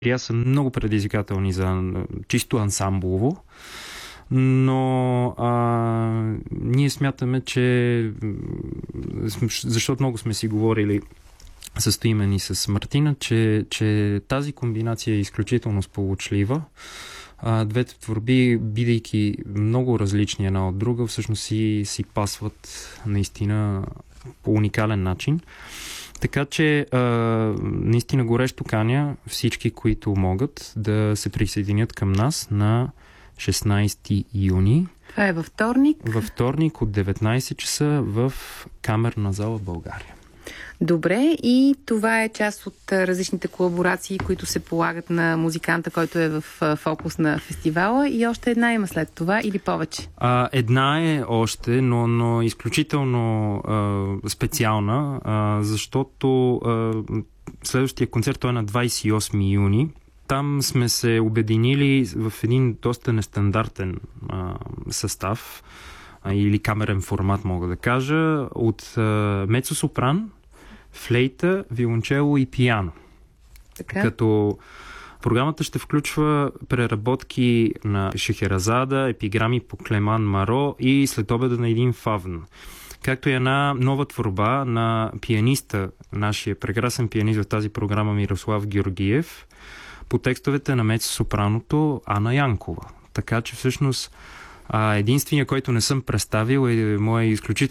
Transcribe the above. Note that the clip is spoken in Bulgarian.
Ря са много предизвикателни за чисто ансамблово, но ние смятаме, че защото много сме си говорили с Стоимен и с Мартина, че тази комбинация е изключително сполучлива. Двете творби, бидейки много различни една от друга, всъщност си пасват наистина по уникален начин. Така че наистина горещо каня всички, които могат да се присъединят към нас на 16 юни. Това е във вторник? Във вторник от 19 часа в Камерна зала България. Добре, и това е част от различните колаборации, които се полагат на музиканта, който е в фокус на фестивала, и още една има след това или повече? Една е още, но изключително специална, защото следващия концерт той е на 28 юни. Там сме се обединили в един доста нестандартен състав или камерен формат, мога да кажа, от мецо-сопран, флейта, виолончело и пиано. Така. Като програмата ще включва преработки на Шехерезада, епиграми по Клеман Маро и Следобеда на един фавн. Както и една нова творба на пианиста, нашия прекрасен пианист в тази програма Мирослав Георгиев, по текстовете на мецо-сопраното Ана Янкова. Така че всъщност единственият, който не съм представил, е моя изключително